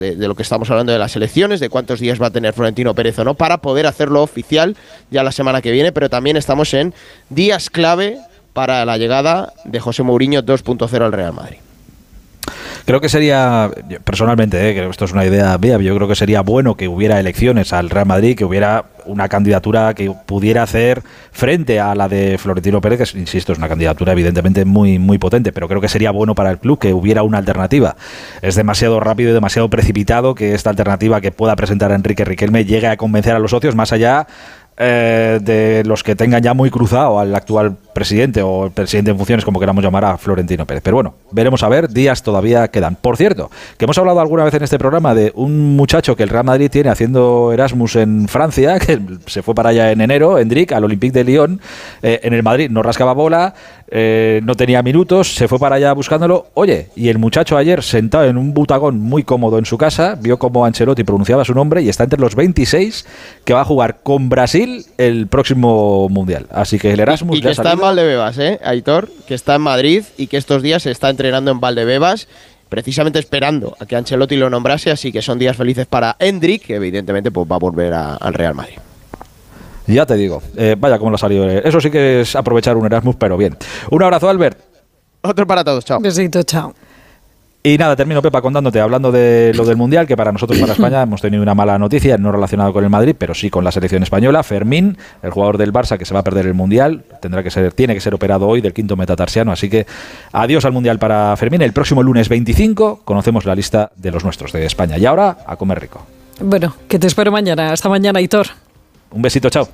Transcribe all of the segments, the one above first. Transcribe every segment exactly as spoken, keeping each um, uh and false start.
de, de lo que estamos hablando de las elecciones, de cuántos días va a tener Florentino Pérez o no, para poder hacerlo oficial ya la semana que viene, pero también estamos en días clave para la llegada de José Mourinho dos punto cero al Real Madrid. Creo que sería, personalmente, eh, que esto es una idea mía, yo creo que sería bueno que hubiera elecciones al Real Madrid, que hubiera una candidatura que pudiera hacer frente a la de Florentino Pérez, que, insisto, es una candidatura evidentemente muy, muy potente, pero creo que sería bueno para el club que hubiera una alternativa. Es demasiado rápido y demasiado precipitado que esta alternativa que pueda presentar Enrique Riquelme llegue a convencer a los socios, más allá Eh, de los que tengan ya muy cruzado al actual presidente o el presidente en funciones, como queramos llamar a Florentino Pérez. Pero bueno, veremos a ver, días todavía quedan. Por cierto, que hemos hablado alguna vez en este programa de un muchacho que el Real Madrid tiene haciendo Erasmus en Francia, que se fue para allá en enero, Endrick, al Olympique de Lyon, eh, en el Madrid no rascaba bola, eh, no tenía minutos, se fue para allá buscándolo. Oye, y el muchacho ayer, sentado en un butagón muy cómodo en su casa, vio cómo Ancelotti pronunciaba su nombre y está entre los veintiséis que va a jugar con Brasil el próximo Mundial. Así que el Erasmus... Y, y que está en Valdebebas, ¿eh, Aitor? Que está en Madrid y que estos días se está entrenando en Valdebebas, precisamente esperando a que Ancelotti lo nombrase, así que son días felices para Endrick, que evidentemente pues, va a volver a, al Real Madrid. Ya te digo, eh, vaya cómo lo ha salido. Eso sí que es aprovechar un Erasmus, pero bien. Un abrazo, Albert. Otro para todos, chao. Besito, chao. Y nada, termino, Pepa, contándote, hablando de lo del Mundial, que para nosotros, para España, hemos tenido una mala noticia, no relacionada con el Madrid, pero sí con la selección española. Fermín, el jugador del Barça, que se va a perder el Mundial, tendrá que ser, tiene que ser operado hoy del quinto metatarsiano, así que adiós al Mundial para Fermín. El próximo lunes veinticinco conocemos la lista de los nuestros de España. Y ahora, a comer rico. Bueno, que te espero mañana. Hasta mañana, Aitor. Un besito, chao.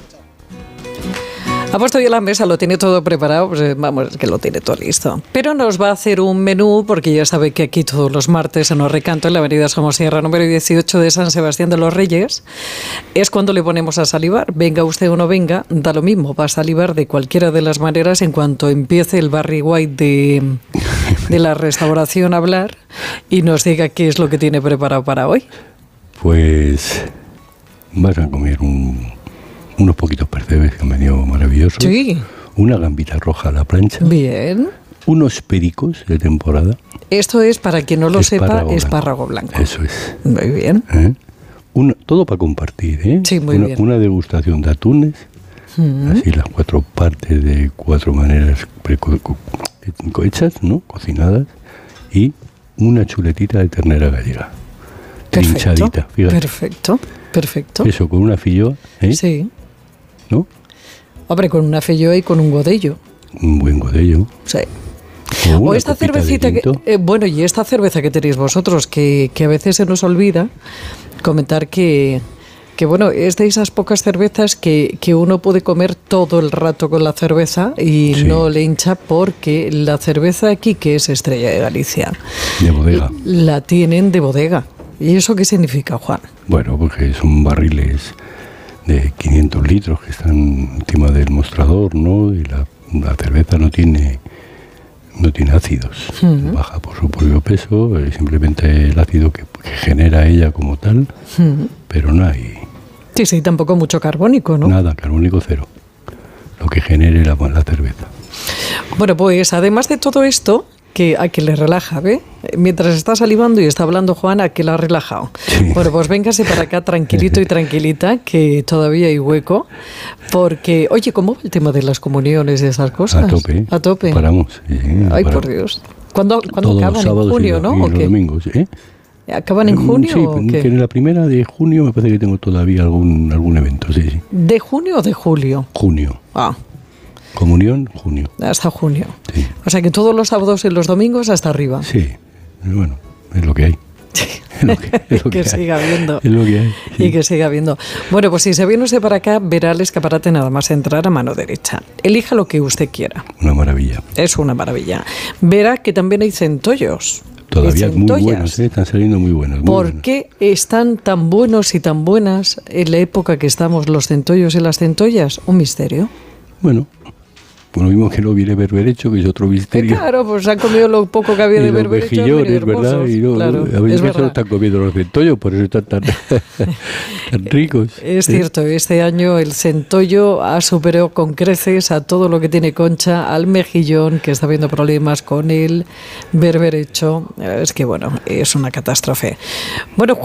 Ha puesto ya la mesa, lo tiene todo preparado, pues vamos, es que lo tiene todo listo. Pero nos va a hacer un menú, porque ya sabe que aquí todos los martes en Os Recanto, en la avenida Somosierra número dieciocho de San Sebastián de los Reyes, es cuando le ponemos a salivar. Venga usted o no venga, da lo mismo, va a salivar de cualquiera de las maneras en cuanto empiece el Barry White de, de la restauración a hablar y nos diga qué es lo que tiene preparado para hoy. Pues vas a comer un... unos poquitos percebes que han venido maravillosos. Sí. Una gambita roja a la plancha. Bien. Unos pericos de temporada. Esto es, para quien no lo espárrago sepa, blanco. espárrago blanco. Eso es. Muy bien. ¿Eh? Una, todo para compartir, ¿eh? Sí, muy una, bien. Una degustación de atunes. Mm. Así las cuatro partes de cuatro maneras hechas, ¿no? Cocinadas. Y una chuletita de ternera gallega. Perfecto, trinchadita, fíjate. Perfecto, perfecto. Eso, con una filloa, ¿eh? Sí. ¿No? Hombre, con una filloa y con un godello. Un buen godello. Sí. O, o esta cervecita que, eh, bueno, y esta cerveza que tenéis vosotros, que, que a veces se nos olvida comentar que, que bueno, es de esas pocas cervezas que, que uno puede comer todo el rato con la cerveza y sí. no le hincha, porque la cerveza aquí, que es Estrella de Galicia, de bodega, la tienen de bodega. ¿Y eso qué significa, Juan? Bueno, porque son barriles de quinientos litros que están encima del mostrador, ¿no? Y la, la cerveza no tiene no tiene ácidos, uh-huh. baja por su propio peso, es simplemente el ácido que, que genera ella como tal, uh-huh. pero no hay... Sí, sí, tampoco mucho carbónico, ¿no? Nada, carbónico cero, lo que genere la, la cerveza. Bueno, pues además de todo esto, que a que le relaja, ¿ve? Mientras está salivando y está hablando Juan, a que la ha relajado. Sí. Bueno, pues véngase para acá tranquilito y tranquilita, que todavía hay hueco, porque, oye, ¿cómo va el tema de las comuniones y esas cosas? A tope. A tope. Paramos. Sí, Ay, paramos. por Dios. ¿Cuándo, ¿cuándo acaban? En junio, y, ¿no? Y ¿O los qué? domingos, ¿eh? ¿Acaban en junio sí, o qué? Que en la primera de junio me parece que tengo todavía algún algún evento, sí, sí. ¿De junio o de julio? Junio. Ah. Comunión, junio. Hasta junio. Sí. O sea que todos los sábados y los domingos hasta arriba. Sí, bueno, es lo que hay. Es lo que, es lo que, que siga habiendo. Es lo que hay. Sí. Y que siga habiendo. Bueno, pues si se viene usted para acá, verá el escaparate nada más entrar a mano derecha. Elija lo que usted quiera. Una maravilla. Es una maravilla. Verá que también hay centollos. Todavía muy buenos, ¿eh? Están saliendo muy buenos. Muy ¿Por buenos. qué están tan buenos y tan buenas en la época que estamos los centollos y las centollas? Un misterio. Bueno, pues lo mismo que no viene berberecho, que es otro misterio. Eh, claro, pues han comido lo poco que había de berberecho. Los mejillones, ¿verdad? Y no, claro, a veces es verdad. No están comiendo los centollos, por eso están tan, tan ricos. Es cierto, este año el centollo ha superado con creces a todo lo que tiene Concha, al mejillón, que está habiendo problemas con el berberecho. Es que, bueno, es una catástrofe. Bueno,